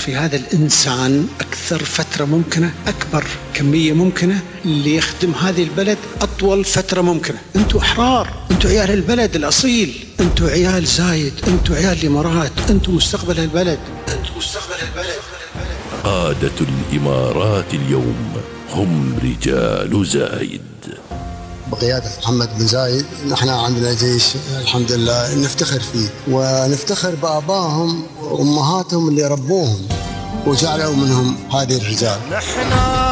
في هذا الإنسان أكثر فترة ممكنة، أكبر كمية ممكنة، اللي يخدم هذه البلد أطول فترة ممكنة. أنتوا أحرار، أنتوا عيال البلد الأصيل، أنتوا عيال زايد، أنتوا عيال الإمارات، أنتوا مستقبل البلد، أنتوا مستقبل البلد. قادة الإمارات اليوم هم رجال زايد بقيادة محمد بن زايد. نحن عندنا جيش الحمد لله نفتخر فيه، ونفتخر بآبائهم وأمهاتهم اللي ربوهم وجعلوا منهم هذه الرجال.